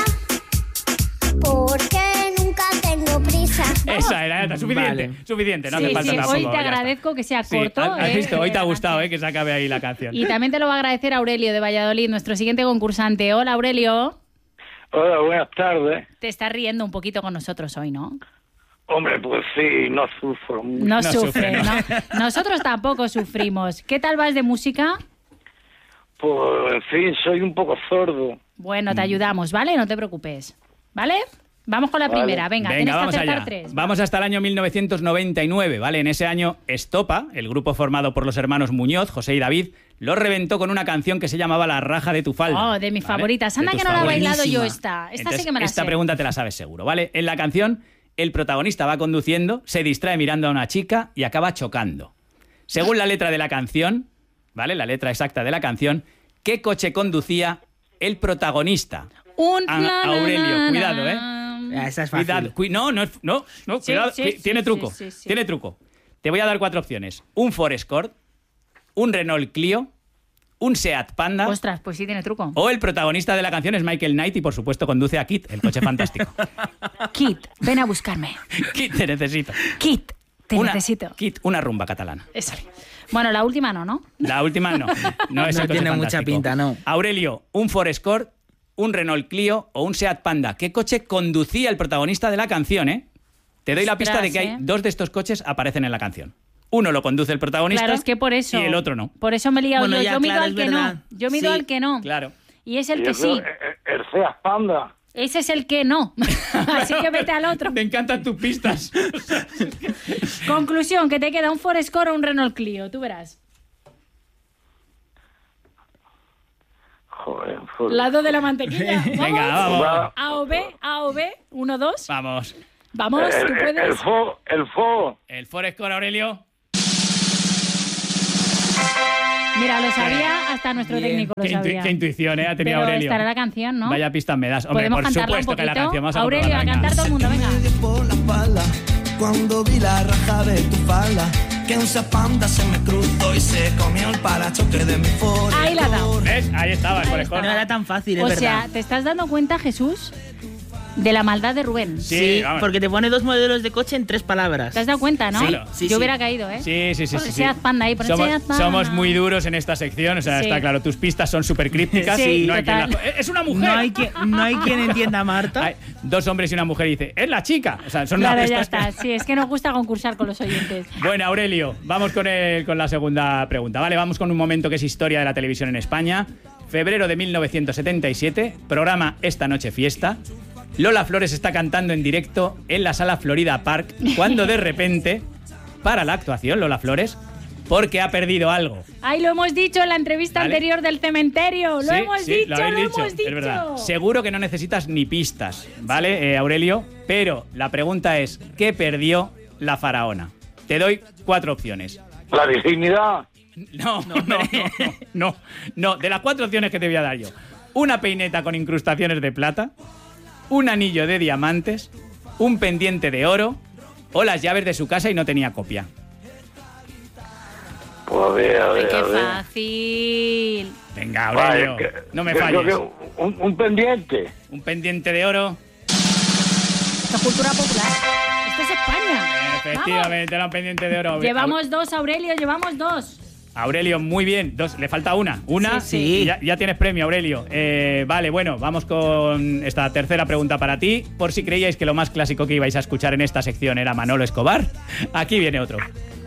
Speaker 14: porque nunca tengo prisa.
Speaker 11: Esa era, era suficiente.
Speaker 2: Vale.
Speaker 11: Suficiente, no
Speaker 1: Sí,
Speaker 11: hace falta
Speaker 1: sí,
Speaker 11: tampoco.
Speaker 1: hoy te
Speaker 11: ya está.
Speaker 1: agradezco que sea
Speaker 11: Sí,
Speaker 1: corto.
Speaker 11: has
Speaker 1: ¿eh?
Speaker 11: visto, hoy te ha
Speaker 1: La
Speaker 11: gustado
Speaker 1: canción.
Speaker 11: eh, que se acabe ahí la canción.
Speaker 1: Y también te lo va a agradecer Aurelio de Valladolid, nuestro siguiente concursante. Hola, Aurelio.
Speaker 15: Hola, buenas tardes.
Speaker 1: Te estás riendo un poquito con nosotros hoy, ¿no?
Speaker 15: Hombre, pues sí, no sufro mucho.
Speaker 1: No,
Speaker 11: No
Speaker 1: sufre,
Speaker 11: sufre,
Speaker 1: ¿no? Nosotros tampoco sufrimos. ¿Qué tal vas de música?
Speaker 15: Pues, en fin, soy un poco sordo.
Speaker 1: Bueno, te ayudamos, ¿vale? No te preocupes. ¿Vale? Vamos con la
Speaker 15: Vale.
Speaker 1: primera. Venga,
Speaker 11: Venga,
Speaker 1: tienes que
Speaker 11: vamos
Speaker 1: acertar
Speaker 11: allá.
Speaker 1: tres.
Speaker 11: Vamos hasta el año mil novecientos noventa y nueve, ¿vale? En ese año, Estopa, el grupo formado por los hermanos Muñoz, José y David, lo reventó con una canción que se llamaba La raja de tu falda.
Speaker 1: Oh, de mis
Speaker 11: ¿vale?
Speaker 1: favoritas.
Speaker 11: De
Speaker 1: Anda
Speaker 11: tus
Speaker 1: que no la he
Speaker 11: favoritas.
Speaker 1: bailado yo
Speaker 2: Buenísima.
Speaker 1: esta. Esta
Speaker 11: Entonces,
Speaker 1: sí que me la
Speaker 11: esta
Speaker 1: sé.
Speaker 11: pregunta te la sabes seguro, ¿vale? En la canción, el protagonista va conduciendo, se distrae mirando a una chica y acaba chocando. Según la letra de la canción, ¿vale? La letra exacta de la canción, ¿qué coche conducía el protagonista?
Speaker 1: Un
Speaker 11: A-
Speaker 1: na, na,
Speaker 11: Aurelio,
Speaker 1: na,
Speaker 11: cuidado, ¿eh?
Speaker 1: na.
Speaker 2: Ah, esa es fácil.
Speaker 11: Cuidado, cui- no, no, es- no, no,
Speaker 1: Sí,
Speaker 11: cuidado,
Speaker 1: sí,
Speaker 11: que
Speaker 1: sí,
Speaker 11: tiene
Speaker 1: sí,
Speaker 11: truco,
Speaker 1: sí, sí.
Speaker 11: tiene truco. Te voy a dar cuatro opciones. Un Ford Escort, un Renault Clio, un Seat Panda
Speaker 1: Ostras, pues sí tiene truco.
Speaker 11: o el protagonista de la canción es Michael Knight y por supuesto conduce a Kit, el coche fantástico.
Speaker 1: Kit, ven a buscarme.
Speaker 11: Kit, te necesito.
Speaker 1: Kit, te
Speaker 11: Una-
Speaker 1: necesito.
Speaker 11: Kit, una rumba catalana.
Speaker 1: Eso. Bueno, la última no, ¿no?
Speaker 11: La última no. No, es
Speaker 2: No
Speaker 11: el coche
Speaker 2: tiene mucha
Speaker 11: fantástico.
Speaker 2: pinta, no.
Speaker 11: Aurelio, un Ford Escort, un Renault Clio o un Seat Panda. ¿Qué coche conducía el protagonista de la canción, eh? Te doy la pista
Speaker 1: Ostras,
Speaker 11: de que hay
Speaker 1: ¿eh?
Speaker 11: dos de estos coches aparecen en la canción. Uno lo conduce el protagonista
Speaker 1: Claro, es que por eso.
Speaker 11: y el otro no.
Speaker 1: Por eso me he liado
Speaker 2: Bueno,
Speaker 1: yo.
Speaker 2: ya,
Speaker 1: Yo mido
Speaker 2: claro,
Speaker 1: al
Speaker 2: es
Speaker 1: que
Speaker 2: verdad.
Speaker 1: no. Yo mido
Speaker 2: Sí,
Speaker 1: al que no.
Speaker 11: Claro.
Speaker 1: Y es el
Speaker 15: Y
Speaker 1: que
Speaker 15: eso,
Speaker 1: sí.
Speaker 15: El, el Seat Panda.
Speaker 1: Ese es el que no. Así que vete al otro.
Speaker 11: Me encantan tus pistas.
Speaker 1: Conclusión, que te queda un Ford Escort o un Renault Clio. Tú verás.
Speaker 15: Joder, pues-
Speaker 1: Lado de la mantequilla. ¿Vamos?
Speaker 11: Venga, vamos.
Speaker 1: A o B, A o B, uno, dos.
Speaker 11: Vamos.
Speaker 1: Vamos,
Speaker 15: el,
Speaker 1: tú
Speaker 15: el,
Speaker 1: puedes.
Speaker 15: el Fo, el Fo.
Speaker 11: El Ford Escort, Aurelio.
Speaker 1: Mira, lo sabía hasta nuestro
Speaker 2: Bien.
Speaker 1: técnico lo
Speaker 11: Qué, intu-
Speaker 1: sabía.
Speaker 11: qué intuición, ¿eh? Ha tenido
Speaker 1: Pero
Speaker 11: Aurelio.
Speaker 1: estará la canción, ¿no?
Speaker 11: Vaya pistas me das. Hombre,
Speaker 1: Podemos
Speaker 11: por
Speaker 1: cantarla un
Speaker 11: supuesto que la
Speaker 1: poquito.
Speaker 11: canción. Vamos a
Speaker 1: Aurelio, a
Speaker 11: comprobarla,
Speaker 1: cantar todo el mundo, venga.
Speaker 17: Por la espalda, cuando vi la raja de tu falda, que un Seat Panda se me cruzó y se comió el parachoque de mi Ford.
Speaker 1: Ahí la ha dado.
Speaker 11: ¿Ves? Ahí estaba el Ford Escort.
Speaker 2: No era tan fácil, es
Speaker 1: O
Speaker 2: verdad.
Speaker 1: sea, ¿te estás dando cuenta, Jesús, de la maldad de Rubén?
Speaker 11: Sí,
Speaker 2: Sí,
Speaker 11: vamos.
Speaker 2: porque te pone dos modelos de coche en tres palabras.
Speaker 1: ¿Te has dado cuenta, no?
Speaker 11: Sí,
Speaker 2: sí,
Speaker 1: Yo
Speaker 2: sí.
Speaker 1: hubiera caído, ¿eh?
Speaker 11: Sí, sí, sí.
Speaker 1: Pon
Speaker 11: sí,
Speaker 1: el
Speaker 11: sí.
Speaker 1: Seat Panda ahí, pon el
Speaker 11: somos,
Speaker 1: Seat Panda.
Speaker 11: somos muy duros en esta sección, o sea,
Speaker 1: Sí.
Speaker 11: está claro, tus pistas son súper crípticas.
Speaker 1: Sí,
Speaker 11: no hay quien
Speaker 1: total.
Speaker 11: la- ¡Es una mujer!
Speaker 2: No hay, quien, no hay quien entienda a Marta.
Speaker 11: Hay dos hombres y una mujer y dice, ¡es la chica! O sea, son
Speaker 1: Claro,
Speaker 11: unas
Speaker 1: ya
Speaker 11: pistas que-
Speaker 1: está. Sí, es que nos gusta concursar con los oyentes.
Speaker 11: Bueno, Aurelio, vamos con, el- con la segunda pregunta, ¿vale? Vamos con un momento que es historia de la televisión en España. Febrero de mil novecientos setenta y siete, programa Esta Noche Fiesta. Lola Flores está cantando en directo en la sala Florida Park cuando de repente para la actuación Lola Flores porque ha perdido algo.
Speaker 1: Ay, lo hemos dicho en la entrevista
Speaker 11: Vale.
Speaker 1: anterior del cementerio. Lo
Speaker 11: Sí,
Speaker 1: hemos
Speaker 11: sí,
Speaker 1: dicho,
Speaker 11: lo
Speaker 1: lo,
Speaker 11: habéis dicho,
Speaker 1: hemos dicho.
Speaker 11: es verdad. Seguro que no necesitas ni pistas, ¿vale, eh, Aurelio? Pero la pregunta es, ¿qué perdió la faraona? Te doy cuatro opciones.
Speaker 15: La virginidad.
Speaker 11: No, no, no, no, no, no. De las cuatro opciones que te voy a dar yo. Una peineta con incrustaciones de plata, un anillo de diamantes, un pendiente de oro o las llaves de su casa y no tenía copia.
Speaker 15: Pues a ver, a
Speaker 1: Ay,
Speaker 15: ver,
Speaker 1: qué
Speaker 15: a ver.
Speaker 1: fácil.
Speaker 11: Venga, Aurelio,
Speaker 15: Vale, que-
Speaker 11: no me
Speaker 15: yo creo
Speaker 11: falles.
Speaker 15: que Un, un pendiente.
Speaker 11: Un pendiente de oro.
Speaker 1: Esto es cultura popular. Esto es España.
Speaker 11: Efectivamente, era un pendiente de oro.
Speaker 1: Llevamos dos, Aurelio, llevamos dos.
Speaker 11: Aurelio, muy bien. Dos, le falta una. Una.
Speaker 2: Sí, sí.
Speaker 11: y Ya, ya tienes premio, Aurelio. Eh, vale, bueno, vamos con esta tercera pregunta para ti. Por si creíais que lo más clásico que ibais a escuchar en esta sección era Manolo Escobar, aquí viene otro.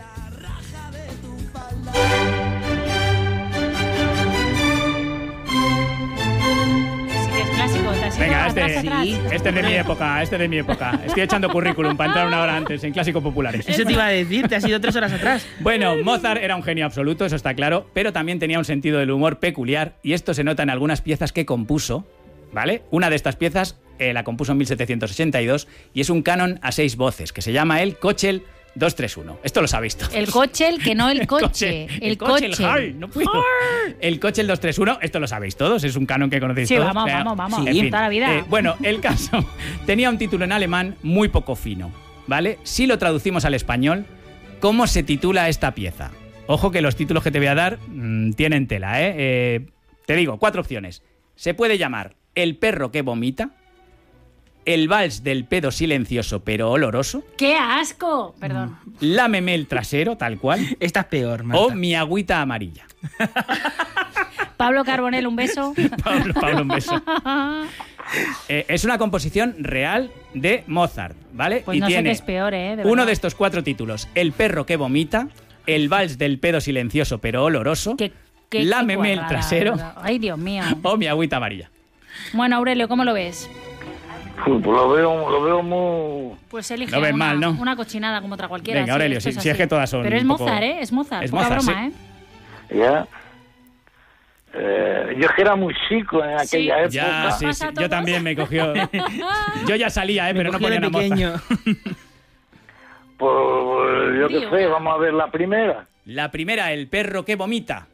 Speaker 1: Sí que es clásico. Te has ido
Speaker 11: Venga,
Speaker 1: atrás,
Speaker 11: este,
Speaker 1: atrás.
Speaker 11: este es de mi época, este es de mi época. Estoy echando currículum para entrar una hora antes en Clásicos Populares.
Speaker 2: Eso te iba a decir, te has ido tres horas atrás.
Speaker 11: Bueno, Mozart era un genio absoluto, eso está claro, pero también tenía un sentido del humor peculiar y esto se nota en algunas piezas que compuso ¿vale? Una de estas piezas eh, la compuso en mil setecientos ochenta y dos y es un canon a seis voces que se llama el Köchel dos tres uno. Esto lo sabéis todos.
Speaker 1: El Köchel, que no el coche. El, el coche.
Speaker 11: El, Köchel, no puedo. El Köchel dos tres uno, esto lo sabéis todos, es un canon que conocéis
Speaker 1: sí,
Speaker 11: todos.
Speaker 1: Vamos,
Speaker 11: o sea,
Speaker 1: vamos, vamos,
Speaker 11: en
Speaker 1: sí,
Speaker 11: fin,
Speaker 1: toda la vida.
Speaker 11: Eh, bueno, el caso tenía un título en alemán muy poco fino, ¿vale? Si lo traducimos al español, ¿cómo se titula esta pieza? Ojo que los títulos que te voy a dar mmm, tienen tela, ¿eh? ¿eh? Te digo, cuatro opciones. Se puede llamar El perro que vomita, El vals del pedo silencioso pero oloroso.
Speaker 1: ¡Qué asco! Perdón.
Speaker 11: Lámeme el trasero, tal cual.
Speaker 2: Esta es peor, Marta.
Speaker 11: O Mi agüita amarilla.
Speaker 1: Pablo Carbonell, un beso.
Speaker 11: Pablo, Pablo un beso. Eh, es una composición real de Mozart, ¿vale?
Speaker 1: Pues
Speaker 11: y
Speaker 1: no
Speaker 11: tiene
Speaker 1: sé qué es peor, ¿eh? De
Speaker 11: uno
Speaker 1: verdad.
Speaker 11: de estos cuatro títulos. El perro que vomita, El vals del pedo silencioso pero oloroso,
Speaker 1: ¿Qué, qué,
Speaker 11: Lámeme
Speaker 1: qué
Speaker 11: el
Speaker 1: cuadrada,
Speaker 11: trasero
Speaker 1: ¿verdad? Ay, Dios mío.
Speaker 11: o Mi agüita amarilla.
Speaker 1: Bueno, Aurelio, ¿cómo lo ves?
Speaker 15: Pues lo veo, lo veo muy...
Speaker 1: Pues elige
Speaker 11: Lo ves
Speaker 1: una,
Speaker 11: mal, ¿no?
Speaker 1: una cochinada como otra cualquiera.
Speaker 11: Venga,
Speaker 1: sí,
Speaker 11: Aurelio,
Speaker 1: esto
Speaker 11: si,
Speaker 1: es
Speaker 11: si es
Speaker 1: así.
Speaker 11: que todas son
Speaker 1: Pero es
Speaker 11: un poco-
Speaker 1: Mozart, ¿eh? Es Mozart.
Speaker 11: Es
Speaker 1: Poca
Speaker 11: Mozart,
Speaker 1: broma,
Speaker 11: sí.
Speaker 1: ¿eh?
Speaker 15: Ya. Eh, yo que era muy chico en aquella época.
Speaker 11: Ya, sí, sí. Yo también me cogió. Yo ya salía, ¿eh? Pero no ponía una Mozart.
Speaker 15: Pues yo qué
Speaker 1: Tío.
Speaker 15: sé, vamos a ver la primera.
Speaker 11: La primera, El perro que vomita.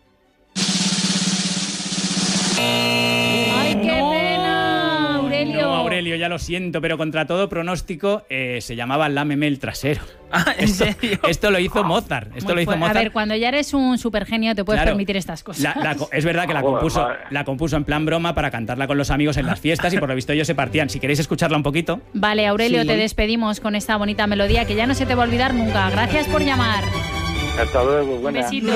Speaker 1: ¡Ay, qué pena, Aurelio!
Speaker 11: No, Aurelio, ya lo siento, pero contra todo pronóstico eh, se llamaba Lámeme el trasero.
Speaker 2: Ah, ¿en
Speaker 11: esto,
Speaker 2: serio?
Speaker 11: esto lo hizo Mozart. Esto
Speaker 1: Muy
Speaker 11: lo hizo
Speaker 1: fuerte.
Speaker 11: Mozart.
Speaker 1: A ver, cuando ya eres un supergenio te puedes
Speaker 11: Claro.
Speaker 1: permitir estas cosas.
Speaker 11: La- la co- es verdad que la compuso, la compuso en plan broma para cantarla con los amigos en las fiestas y por lo visto ellos se partían. Si queréis escucharla un poquito.
Speaker 1: Vale, Aurelio,
Speaker 11: Sí.
Speaker 1: te despedimos con esta bonita melodía que ya no se te va a olvidar nunca. Gracias por llamar.
Speaker 15: Hasta luego,
Speaker 1: Un
Speaker 15: buena.
Speaker 1: besito.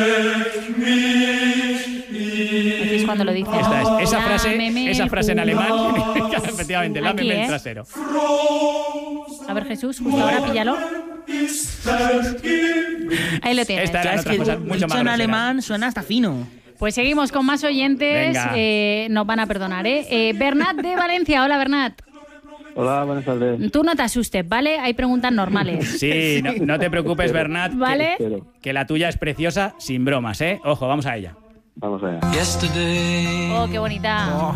Speaker 1: Aquí es cuando lo dices.
Speaker 11: Esta es, esa frase,
Speaker 1: Lámeme
Speaker 11: esa
Speaker 1: el
Speaker 11: frase en alemán,
Speaker 1: culo.
Speaker 11: efectivamente,
Speaker 1: Aquí,
Speaker 11: lámeme
Speaker 1: ¿eh?
Speaker 11: el trasero.
Speaker 1: A ver, Jesús, justo ahora píllalo. Ahí lo tienes.
Speaker 11: Esta era
Speaker 2: Es
Speaker 11: otra
Speaker 2: que
Speaker 11: cosa
Speaker 2: dicho
Speaker 11: mucho más
Speaker 2: en
Speaker 11: grosera.
Speaker 2: alemán suena hasta fino.
Speaker 1: Pues seguimos con más oyentes.
Speaker 11: Venga.
Speaker 1: Eh, nos van a perdonar, ¿eh? eh Bernat de Valencia. Hola, Bernat.
Speaker 18: Hola, buenas tardes.
Speaker 1: Tú no te asustes, ¿vale? Hay preguntas normales.
Speaker 11: Sí, no, no te preocupes, Bernat, que-
Speaker 1: ¿Vale?
Speaker 11: que, la tuya es preciosa, sin bromas, ¿eh? Ojo, vamos a ella.
Speaker 18: Vamos allá.
Speaker 1: Oh, qué bonita.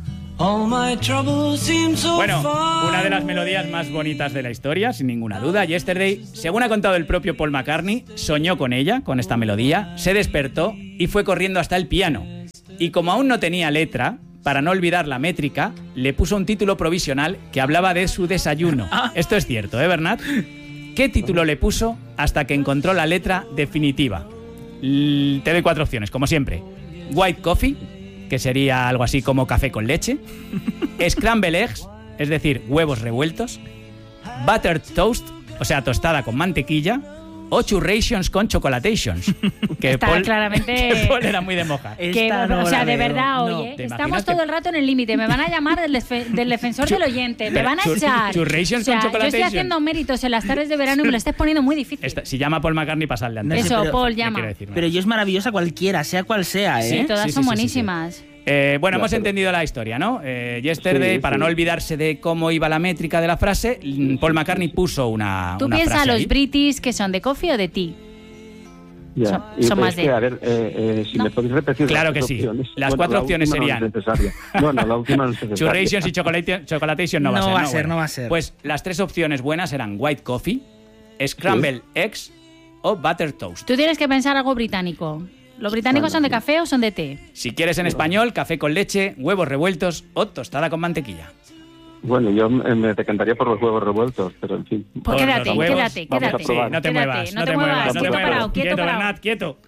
Speaker 11: Bueno, una de las melodías más bonitas de la historia, sin ninguna duda. Yesterday, según ha contado el propio Paul McCartney, soñó con ella, con esta melodía, se despertó y fue corriendo hasta el piano. Y como aún no tenía letra, para no olvidar la métrica, le puso un título provisional que hablaba de su desayuno. Esto es cierto, ¿eh, Bernat? ¿Qué título le puso hasta que encontró la letra definitiva? L- te doy cuatro opciones, como siempre. White Coffee, que sería algo así como café con leche. Scramble Eggs, es decir, huevos revueltos. Buttered Toast, o sea, tostada con mantequilla. O Churrations con Chocolatations. Que
Speaker 1: Está
Speaker 11: Paul,
Speaker 1: claramente-
Speaker 11: que Paul era muy de moja.
Speaker 1: Que, o sea, de verdad, oye,
Speaker 11: ¿Te
Speaker 1: estamos
Speaker 11: imaginas
Speaker 1: todo
Speaker 11: que-
Speaker 1: el rato en el límite. Me van a llamar del, defe- del defensor del oyente. Me
Speaker 11: pero
Speaker 1: van a
Speaker 11: chur-
Speaker 1: echar.
Speaker 11: churrations
Speaker 1: o sea,
Speaker 11: con
Speaker 1: yo estoy
Speaker 11: chocolatation.
Speaker 1: haciendo méritos en las tardes de verano y me lo estás poniendo muy difícil.
Speaker 11: Esta- si llama Paul McCartney, pasadle antes.
Speaker 1: Eso,
Speaker 2: pero-
Speaker 1: Paul,
Speaker 11: ¿Qué
Speaker 1: llama.
Speaker 11: quiero decir?
Speaker 2: Pero yo es maravillosa cualquiera, sea cual sea, ¿eh?
Speaker 1: Sí, todas
Speaker 11: Sí, sí,
Speaker 1: son
Speaker 11: sí, sí, sí.
Speaker 1: buenísimas.
Speaker 11: Eh, bueno,
Speaker 18: De
Speaker 11: hemos
Speaker 18: acuerdo.
Speaker 11: entendido la historia, ¿no? Eh, yesterday,
Speaker 18: Sí,
Speaker 11: para
Speaker 18: sí.
Speaker 11: no olvidarse de cómo iba la métrica de la frase, mm, Paul McCartney puso una,
Speaker 1: Tú
Speaker 11: una
Speaker 1: piensas
Speaker 11: frase
Speaker 1: los
Speaker 11: ahí.
Speaker 1: British que son de coffee o de tea.
Speaker 18: Ya.
Speaker 1: Son-
Speaker 18: Y
Speaker 1: son
Speaker 18: es
Speaker 1: más
Speaker 18: que,
Speaker 1: de-
Speaker 18: a ver, eh, eh, si
Speaker 1: No.
Speaker 18: me podéis repetir
Speaker 11: Claro
Speaker 18: las
Speaker 11: que
Speaker 18: tres
Speaker 11: sí.
Speaker 18: opciones.
Speaker 11: Las
Speaker 18: Bueno,
Speaker 11: cuatro
Speaker 18: la
Speaker 11: opciones
Speaker 18: última
Speaker 11: serían-
Speaker 18: No es necesaria. Bueno, la última no es necesaria.
Speaker 11: Churrations y chocolate- Chocolatation no va a
Speaker 2: No
Speaker 11: ser.
Speaker 2: va a
Speaker 11: ¿no?
Speaker 2: ser,
Speaker 11: Bueno,
Speaker 2: no va a ser.
Speaker 11: Pues las tres opciones buenas eran White Coffee, Scramble Eggs o Butter Toast.
Speaker 1: Tú tienes que pensar algo británico. ¿Los británicos son de café o son de té?
Speaker 11: Si quieres en español, café con leche, huevos revueltos o tostada con mantequilla.
Speaker 18: Bueno, yo me me decantaría por los huevos revueltos, pero en fin.
Speaker 1: Pues
Speaker 11: Por
Speaker 1: quédate,
Speaker 11: los huevos.
Speaker 1: quédate,
Speaker 18: Vamos a
Speaker 1: quédate.
Speaker 11: Sí, no te
Speaker 1: Quédate,
Speaker 11: muevas,
Speaker 1: no te muevas,
Speaker 11: no te
Speaker 1: quieto
Speaker 11: muevas.
Speaker 1: parado, quieto
Speaker 11: Quieto,
Speaker 1: parado.
Speaker 11: Bernat, quieto.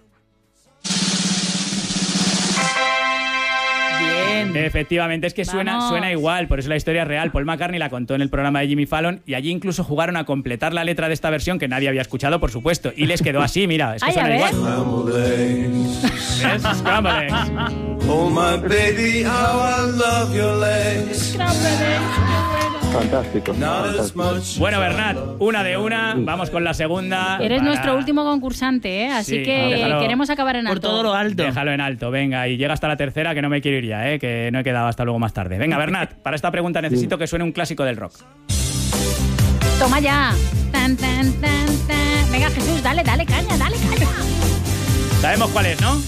Speaker 2: Bien.
Speaker 11: Efectivamente, es que suena,
Speaker 1: Vamos.
Speaker 11: suena igual, por eso la historia es real. Paul McCartney la contó en el programa de Jimmy Fallon y allí incluso jugaron a completar la letra de esta versión que nadie había escuchado, por supuesto, y les quedó así, mira, es que
Speaker 1: Ay, a
Speaker 11: suena
Speaker 1: ver.
Speaker 11: igual. ¿Ves? Scramble eggs.
Speaker 16: Oh my baby, how I love your legs.
Speaker 18: Fantástico.
Speaker 16: Not as
Speaker 18: fantástico.
Speaker 16: much.
Speaker 11: Bueno, Bernat, una de una, vamos con la segunda.
Speaker 1: Eres
Speaker 11: para-
Speaker 1: nuestro último concursante, ¿eh? Así
Speaker 11: Sí,
Speaker 1: que
Speaker 11: déjalo.
Speaker 1: queremos acabar en
Speaker 2: Por
Speaker 1: alto.
Speaker 2: todo lo alto.
Speaker 11: Déjalo en alto, venga, y llega hasta la tercera que no me quiero ir ya, ¿eh? Que no he quedado hasta luego más tarde. Venga, Bernat, para esta pregunta necesito que suene un clásico del rock.
Speaker 1: Toma ya. Tan, tan, tan, tan. Venga, Jesús, dale, dale caña, dale caña.
Speaker 11: Sabemos cuál es, ¿no?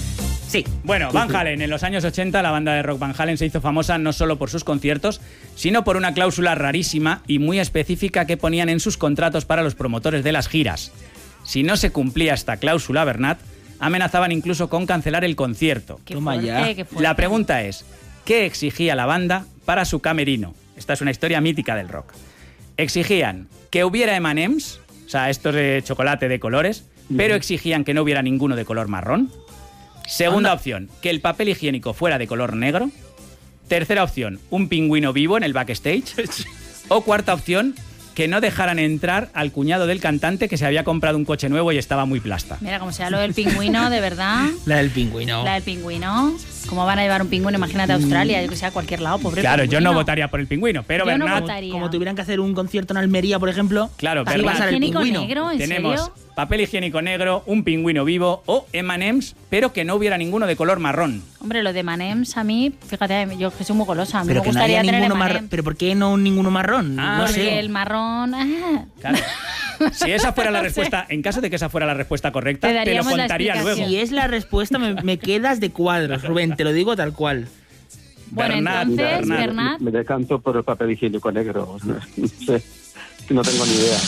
Speaker 2: Sí.
Speaker 11: Bueno, Van Halen, en los años ochenta la banda de rock Van Halen se hizo famosa no solo por sus conciertos, sino por una cláusula rarísima y muy específica que ponían en sus contratos para los promotores de las giras. Si no se cumplía esta cláusula, Bernat, amenazaban incluso con cancelar el concierto.
Speaker 1: Qué fuerte, qué fuerte.
Speaker 11: La pregunta es, ¿qué exigía la banda para su camerino? Esta es una historia mítica del rock. Exigían que hubiera eme and eme's, o sea, estos de chocolate de colores, pero exigían que no hubiera ninguno de color marrón. Segunda Anda. opción, que el papel higiénico fuera de color negro. Tercera opción, un pingüino vivo en el backstage. O cuarta opción, que no dejaran entrar al cuñado del cantante que se había comprado un coche nuevo y estaba muy plasta.
Speaker 1: Mira, como sea lo del pingüino, de verdad.
Speaker 2: La del pingüino.
Speaker 1: La del pingüino. ¿Cómo van a llevar un pingüino? Imagínate a Australia, yo que sé, a cualquier lado, pobre
Speaker 11: Claro,
Speaker 1: pingüino.
Speaker 11: yo no votaría por el pingüino, pero
Speaker 1: Yo
Speaker 11: Bernat...
Speaker 1: no votaría.
Speaker 2: Como tuvieran que hacer un concierto en Almería, por ejemplo.
Speaker 11: Claro,
Speaker 1: ¿Papel
Speaker 11: Bernat.
Speaker 1: higiénico negro? ¿En
Speaker 11: Tenemos
Speaker 1: serio?
Speaker 11: papel higiénico negro, un pingüino vivo o eme and eme's, pero que no hubiera ninguno de color marrón.
Speaker 1: Hombre, lo de eme and eme's a mí, fíjate, yo que soy muy golosa, a mí
Speaker 2: Pero
Speaker 1: me
Speaker 2: que no
Speaker 1: gustaría
Speaker 2: haya
Speaker 1: tener
Speaker 2: ninguno
Speaker 1: eme and
Speaker 2: marrón.
Speaker 1: eme's.
Speaker 2: ¿Pero por qué no ninguno marrón?
Speaker 11: Ah,
Speaker 2: no
Speaker 1: Porque
Speaker 2: sé.
Speaker 1: el marrón... ah.
Speaker 11: Claro. Si esa fuera la
Speaker 1: No sé.
Speaker 11: respuesta, en caso de que esa fuera la respuesta correcta,
Speaker 1: Te
Speaker 11: te, lo
Speaker 1: daríamos la
Speaker 11: contaría luego.
Speaker 1: explicación.
Speaker 2: Si es la respuesta, me, me quedas de cuadros, Rubén, te lo digo tal cual.
Speaker 1: Bueno,
Speaker 11: Bernat,
Speaker 1: entonces,
Speaker 11: Bernat.
Speaker 1: Bernat...
Speaker 18: Me decanto por el papel higiénico negro. No sé, no tengo ni idea.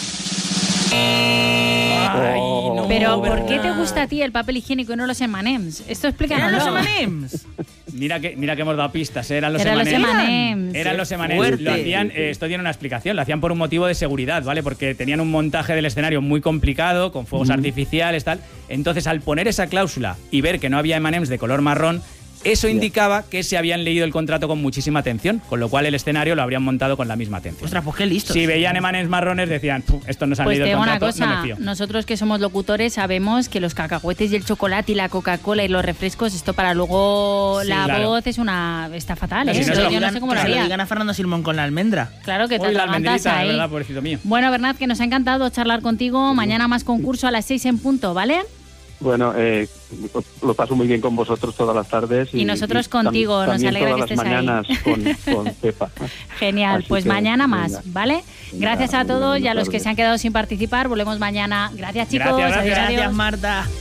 Speaker 11: Ay,
Speaker 18: Oh.
Speaker 11: no,
Speaker 1: Pero ¿por qué
Speaker 11: Bernat.
Speaker 1: te gusta a ti el papel higiénico y no los eme and eme's? Esto
Speaker 2: ¿Eran
Speaker 1: explícanos.
Speaker 2: los eme and eme's?
Speaker 11: Mira que, mira que hemos dado pistas, ¿eh? eran los
Speaker 1: Eran los
Speaker 11: eme and eme's.
Speaker 1: eme and eme's.
Speaker 11: Eran los eme and
Speaker 2: Fuerte.
Speaker 11: eme's. Lo hacían, eh, esto tiene una explicación, lo hacían por un motivo de seguridad, ¿vale? Porque tenían un montaje del escenario muy complicado, con fuegos artificiales, tal. Entonces, al poner esa cláusula y ver que no había eme and eme's de color marrón, eso indicaba que se habían leído el contrato con muchísima atención, con lo cual el escenario lo habrían montado con la misma atención.
Speaker 2: Ostras, pues qué listo.
Speaker 11: Si veían eme and eme's marrones, decían, estos nos han
Speaker 1: Pues te
Speaker 11: leído el
Speaker 1: digo una
Speaker 11: contrato, no me
Speaker 1: cosa,
Speaker 11: fío.
Speaker 1: nosotros que somos locutores sabemos que los cacahuetes y el chocolate y la Coca-Cola y los refrescos, esto para luego
Speaker 11: Sí,
Speaker 1: la
Speaker 11: claro.
Speaker 1: voz es una está fatal, ¿eh?
Speaker 11: Si no
Speaker 1: Yo
Speaker 11: se lo
Speaker 1: no sé cómo lo
Speaker 2: que se lo
Speaker 1: haría.
Speaker 2: digan a Fernando Simón con la almendra.
Speaker 1: Claro que te
Speaker 11: Uy, la
Speaker 1: atragantas
Speaker 11: almendrita, de
Speaker 1: ahí.
Speaker 11: verdad, pobrecito mío.
Speaker 1: Bueno, Bernat, que nos ha encantado charlar contigo. Mañana más concurso a las seis en punto, ¿vale?
Speaker 18: Bueno, eh, lo paso muy bien con vosotros todas las tardes.
Speaker 1: Y nosotros contigo, nos
Speaker 18: también
Speaker 1: alegra
Speaker 18: todas
Speaker 1: que
Speaker 18: las
Speaker 1: estés ahí.
Speaker 18: mañanas con, con Pepa.
Speaker 1: Genial,
Speaker 18: Así
Speaker 1: pues
Speaker 18: que,
Speaker 1: mañana más,
Speaker 18: venga.
Speaker 1: ¿vale? Gracias a
Speaker 18: muy bien,
Speaker 1: todos y a
Speaker 18: buenas
Speaker 1: los que
Speaker 18: tardes.
Speaker 1: se han quedado sin participar. Volvemos mañana. Gracias, chicos.
Speaker 11: Gracias,
Speaker 1: Adiós,
Speaker 11: gracias.
Speaker 1: adiós.
Speaker 2: Gracias, Marta.